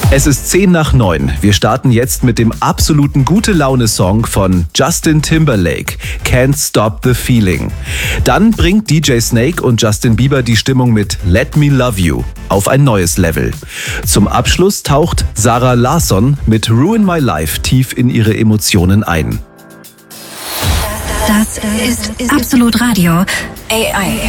Es ist 8:50. Wir starten jetzt mit dem absoluten Gute-Laune-Song von Justin Timberlake, Can't Stop the Feeling. Dann bringt DJ Snake und Justin Bieber die Stimmung mit Let Me Love You auf ein neues Level. Zum Abschluss taucht Zara Larsson mit Ruin My Life tief in ihre Emotionen ein. Das ist Absolut Radio AI.